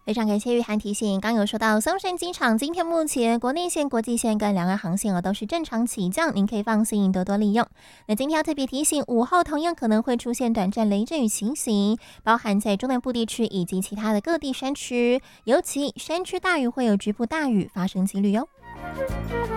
非常感谢玉涵提醒，刚有说到松山机场今天目前国内线、国际线跟两岸航线都是正常起降，您可以放心多多利用。那今天要特别提醒，午后同样可能会出现短暂雷阵雨情形，包含在中南部地区以及其他的各地山区，尤其山区大雨会有局部大雨发生几率哟。